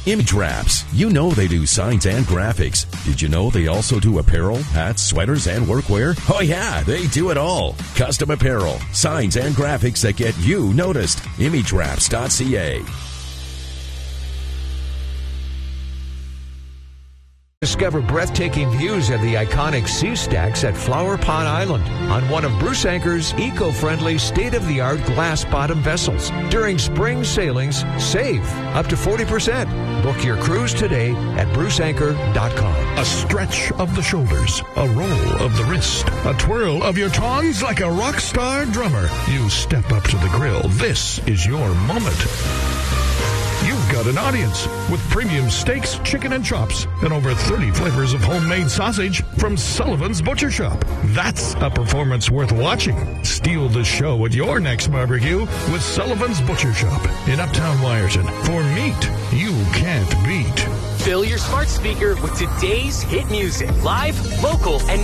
Image Wraps. You know they do signs and graphics. Did you know they also do apparel, hats, sweaters, and workwear? Oh yeah, they do it all. Custom apparel, signs, and graphics that get you noticed. ImageWraps.ca. Discover breathtaking views of the iconic sea stacks at Flower Pot Island on one of Bruce Anchor's eco-friendly, state-of-the-art glass-bottom vessels. During spring sailings, save up to 40%. Book your cruise today at bruceanchor.com. A stretch of the shoulders, a roll of the wrist, a twirl of your tongs like a rock star drummer. You step up to the grill. This is your moment. You've got an audience with premium steaks, chicken, and chops, and over 30 flavors of homemade sausage from Sullivan's Butcher Shop. That's a performance worth watching. Steal the show at your next barbecue with Sullivan's Butcher Shop in Uptown Wyerton for meat you can't beat. Fill your smart speaker with today's hit music, live, local, and